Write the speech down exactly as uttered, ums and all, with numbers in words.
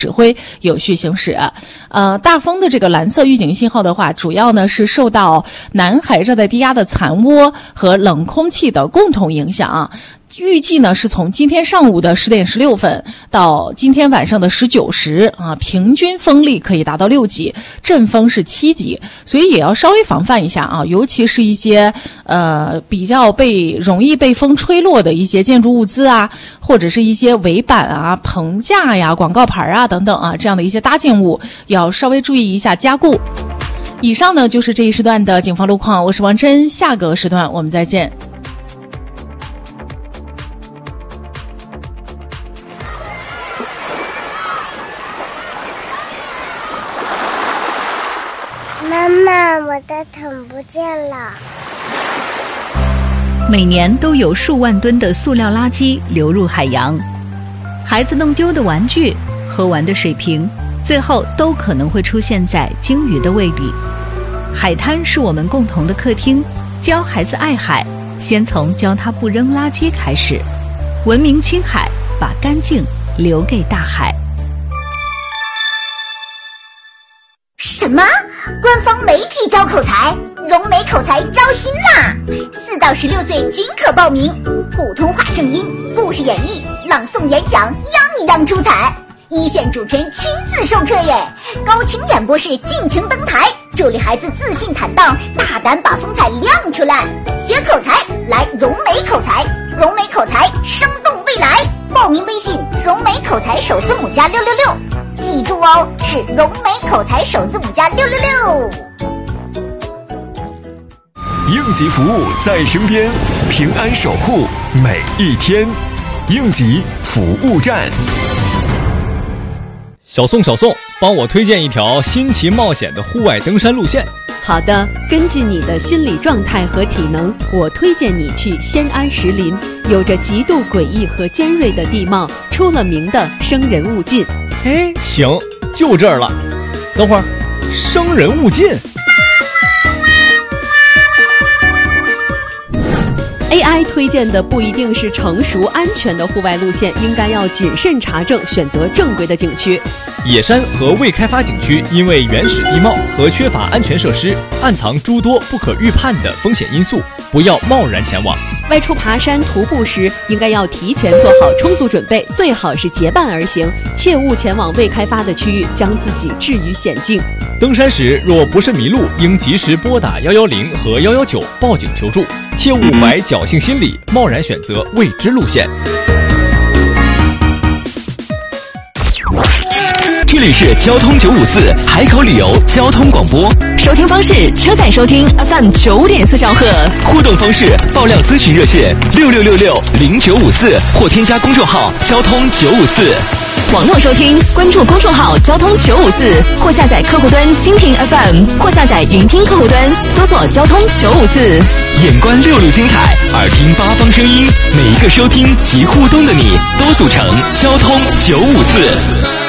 指挥有序行驶。呃，大风的这个蓝色预警信号的话，主要呢是受到南海热带低压的残涡和冷空气的共同影响。预计呢是从今天上午的十点十六分到今天晚上的十九时啊，平均风力可以达到六级，阵风是七级，所以也要稍微防范一下啊，尤其是一些呃比较被容易被风吹落的一些建筑物资啊，或者是一些围板啊、棚架呀、广告牌啊等等啊，这样的一些搭建物要稍微注意一下加固。以上呢就是这一时段的警方路况，我是王真，下个时段我们再见。 妈妈，我的桶不见了。 每年都有数万吨的塑料垃圾流入海洋，孩子弄丢的玩具、喝完的水瓶，最后都可能会出现在鲸鱼的胃里。海滩是我们共同的客厅，教孩子爱海，先从教他不扔垃圾开始。文明青海，把干净留给大海。 什么？官方媒体教口才，融媒口才招新啦！四到十六岁均可报名，普通话正音、故事演绎、朗诵演讲，样样出彩。一线主持人亲自授课耶，高清演播室尽情登台，助力孩子自信坦荡，大胆把风采亮出来。学口才，来融媒口才，融媒口才生动未来。报名微信融媒口才首字母加六六六。记住哦，是融媒口才首字母加六六六。 应急服务在身边，平安守护每一天。应急服务站。 小宋，小宋，帮我推荐一条新奇冒险的户外登山路线。 好的，根据你的心理状态和体能，我推荐你去仙安石林，有着极度诡异和尖锐的地貌，出了名的生人勿近。 哎，行，就这儿了。等会儿，生人勿近。 A I 推荐的不一定是成熟安全的户外路线，应该要谨慎查证，选择正规的景区。 野山和未开发景区因为原始地貌和缺乏安全设施，暗藏诸多不可预判的风险因素，不要贸然前往。 外出爬山徒步时，应该要提前做好充足准备，最好是结伴而行，切勿前往未开发的区域，将自己置于险境。 登山时若不慎迷路，应及时拨打一一零和一一九报警求助，切勿怀侥幸心理，贸然选择未知路线。 这里是交通九五四海口旅游交通广播， 收听方式：车载收听 F M 九点四兆赫， 互动方式：爆料咨询热线六六六六零九五四或添加公众号交通九五四。 网络收听，关注公众号交通九五四，或下载客户端蜻蜓 F M， 或下载云听客户端，搜索交通九五四。 眼观六路金海，耳听八方声音，每一个收听及互动的你，都组成交通九五四。